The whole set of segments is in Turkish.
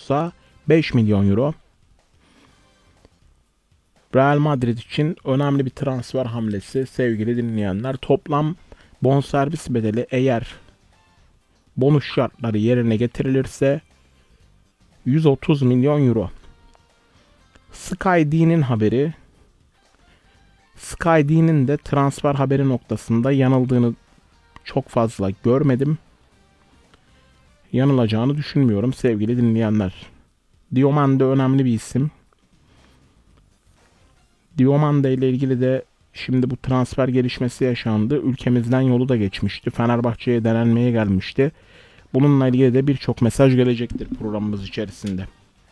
olsa 5 milyon euro. Real Madrid için önemli bir transfer hamlesi sevgili dinleyenler. Toplam bonservis bedeli eğer bonus şartları yerine getirilirse 130 milyon euro. SkyD'nin haberi. SkyD'nin de transfer haberi noktasında yanıldığını çok fazla görmedim. Yanılacağını düşünmüyorum sevgili dinleyenler. Diomande önemli bir isim. Diomande ile ilgili de şimdi bu transfer gelişmesi yaşandı. Ülkemizden yolu da geçmişti. Fenerbahçe'ye denenmeye gelmişti. Bununla ilgili de birçok mesaj gelecektir programımız içerisinde.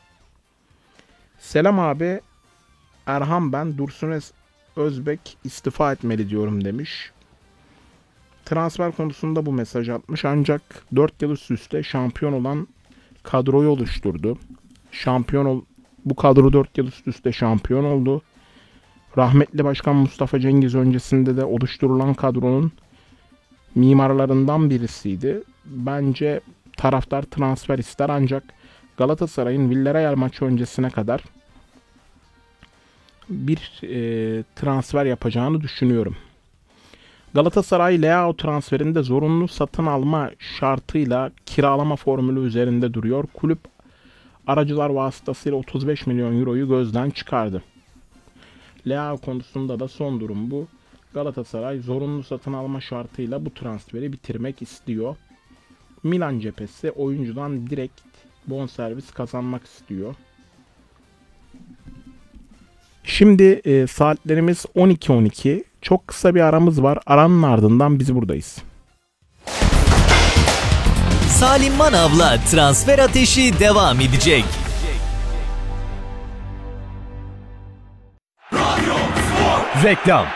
Selam abi. Erhan ben. Dursun Özbek istifa etmeli diyorum demiş. Transfer konusunda bu mesaj atmış. Ancak 4 yıl üst üste şampiyon olan kadroyu oluşturdu. Bu kadro 4 yıl üst üste şampiyon oldu. Rahmetli Başkan Mustafa Cengiz öncesinde de oluşturulan kadronun mimarlarından birisiydi. Bence taraftar transfer ister ancak Galatasaray'ın Villarreal maçı öncesine kadar bir transfer yapacağını düşünüyorum. Galatasaray Leao transferinde zorunlu satın alma şartıyla kiralama formülü üzerinde duruyor. Kulüp aracılar vasıtasıyla 35 milyon euroyu gözden çıkardı. Leao konusunda da son durum bu. Galatasaray zorunlu satın alma şartıyla bu transferi bitirmek istiyor. Milan cephesi oyuncudan direkt bonservis kazanmak istiyor. Şimdi saatlerimiz 12.12. Çok kısa bir aramız var. Aranın ardından biz buradayız. Salim Manav'la transfer ateşi devam edecek. Reklam.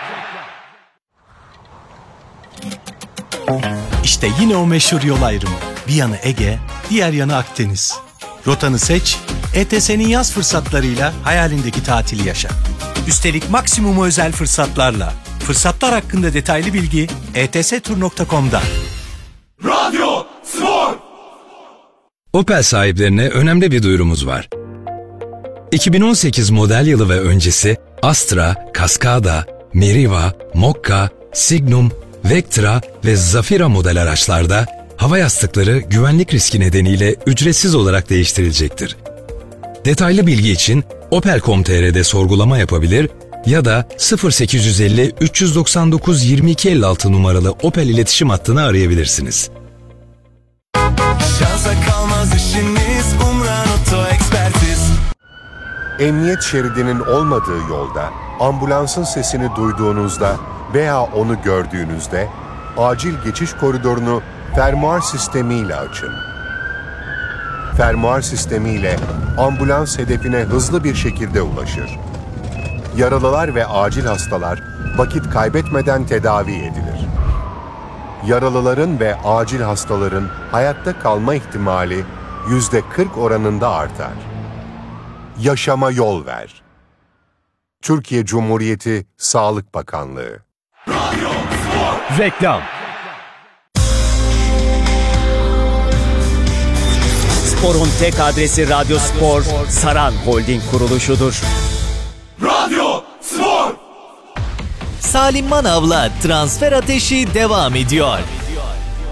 İşte yine o meşhur yol ayrımı. Bir yanı Ege, diğer yanı Akdeniz. Rotanı seç, ETS'nin yaz fırsatlarıyla hayalindeki tatili yaşa. Üstelik maksimum özel fırsatlarla. Fırsatlar hakkında detaylı bilgi etstur.com'da. Radyo Spor. Opel sahiplerine önemli bir duyurumuz var. 2018 model yılı ve öncesi Astra, Cascada, Meriva, Mokka, Signum, Vectra ve Zafira model araçlarda hava yastıkları güvenlik riski nedeniyle ücretsiz olarak değiştirilecektir. Detaylı bilgi için Opel.com.tr'de sorgulama yapabilir ya da 0850 399 2256 numaralı Opel iletişim hattını arayabilirsiniz. Şansa kalmaz işimiz Umran Oto Ekspertiz. Emniyet şeridinin olmadığı yolda, ambulansın sesini duyduğunuzda veya onu gördüğünüzde acil geçiş koridorunu fermuar sistemiyle açın. Fermuar sistemiyle ambulans hedefine hızlı bir şekilde ulaşır. Yaralılar ve acil hastalar vakit kaybetmeden tedavi edilir. Yaralıların ve acil hastaların hayatta kalma ihtimali %40 oranında artar. Yaşama yol ver. Türkiye Cumhuriyeti Sağlık Bakanlığı. Reklam. Spor'un tek adresi Radyo Spor, Saran Holding kuruluşudur. Radyo Spor. Salim Manav'la transfer ateşi devam ediyor.